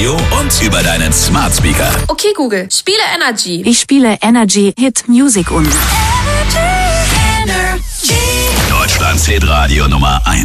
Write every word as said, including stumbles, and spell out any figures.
Radio und über deinen Smart Speaker. Okay, Google, spiele Energy. Ich spiele Energy Hit Music um. Deutschlands Hitradio Nummer eins.